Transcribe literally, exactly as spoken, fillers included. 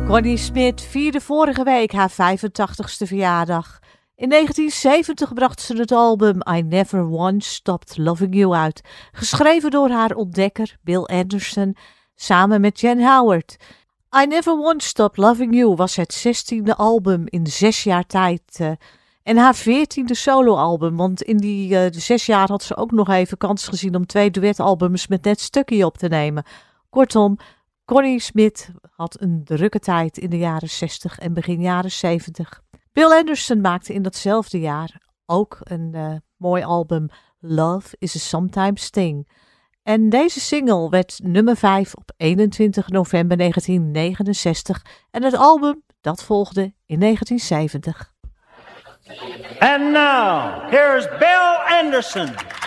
Connie Smith vierde vorige week haar vijfentachtigste verjaardag. In negentien zeventig bracht ze het album I Never Once Stopped Loving You uit, geschreven door haar ontdekker Bill Anderson samen met Jan Howard. I Never Once Stopped Loving You was het zestiende album in zes jaar tijd uh, en haar veertiende soloalbum, want in die uh, zes jaar had ze ook nog even kans gezien om twee duetalbums met Ned Stuckey op te nemen. Kortom, Connie Smith had een drukke tijd in de jaren zestig en begin jaren zeventig. Bill Anderson maakte in datzelfde jaar ook een uh, mooi album, Love is a Sometimes Thing. En deze single werd nummer vijf op eenentwintig november negentien negenenzestig en het album dat volgde in negentien zeventig. And now, here's Bill Anderson.